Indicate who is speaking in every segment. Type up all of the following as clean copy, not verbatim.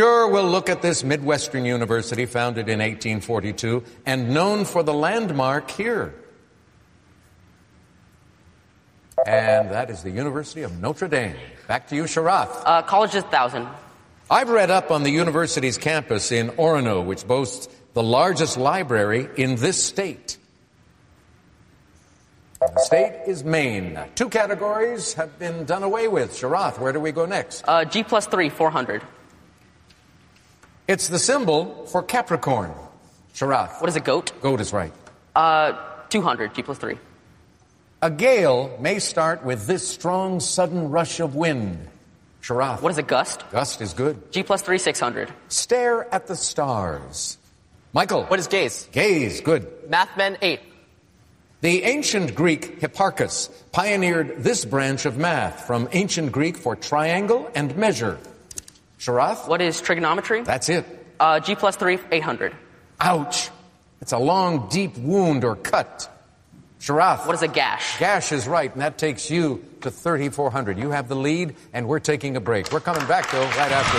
Speaker 1: Sure, we'll look at this Midwestern university founded in 1842 and known for the landmark here. And that is the University of Notre Dame. Back to you, Sharath.
Speaker 2: College is 1,000.
Speaker 1: I've read up on the university's campus in Orono, which boasts the largest library in this state. The state is Maine. 2 categories have been done away with. Sharath, where do we go next?
Speaker 2: G plus 3, 400.
Speaker 1: It's the symbol for Capricorn. Sharath.
Speaker 2: What is a goat?
Speaker 1: Goat is right.
Speaker 2: 200, G plus 3.
Speaker 1: A gale may start with this strong, sudden rush of wind. Sharath.
Speaker 2: What is a gust?
Speaker 1: Gust is good.
Speaker 2: G plus 3, 600.
Speaker 1: Stare at the stars. Michael.
Speaker 3: What is gaze?
Speaker 1: Gaze, good.
Speaker 3: Mathmen, 8.
Speaker 1: The ancient Greek Hipparchus pioneered this branch of math, from ancient Greek for triangle and measure. Sharath?
Speaker 2: What is trigonometry?
Speaker 1: That's it.
Speaker 2: G plus 3, 800.
Speaker 1: Ouch. It's a long, deep wound or cut. Sharath.
Speaker 2: What is a gash?
Speaker 1: Gash is right, and that takes you to 3,400. You have the lead, and we're taking a break. We're coming back, though, right after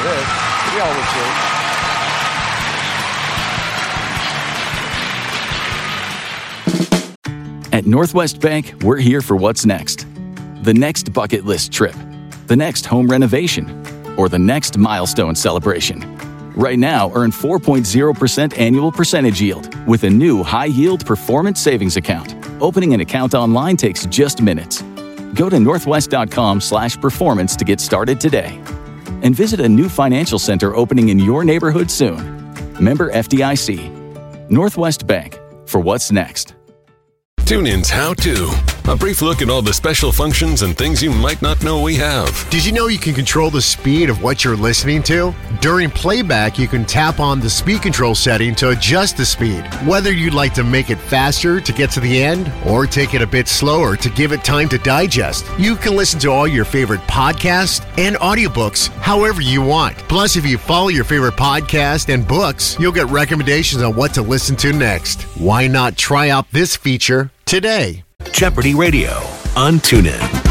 Speaker 4: this. We always do. At Northwest Bank, we're here for what's next. The next bucket list trip. The next home renovation. Or the next milestone celebration. Right now, earn 4.0% annual percentage yield with a new high-yield performance savings account. Opening an account online takes just minutes. Go to northwest.com/performance to get started today. And visit a new financial center opening in your neighborhood soon. Member FDIC. Northwest Bank, for what's next.
Speaker 5: TuneIn's How To. A brief look at all the special functions and things you might not know we have.
Speaker 6: Did you know you can control the speed of what you're listening to? During playback, you can tap on the speed control setting to adjust the speed. Whether you'd like to make it faster to get to the end or take it a bit slower to give it time to digest, you can listen to all your favorite podcasts and audiobooks however you want. Plus, if you follow your favorite podcast and books, you'll get recommendations on what to listen to next. Why not try out this feature today?
Speaker 7: Jeopardy Radio on TuneIn.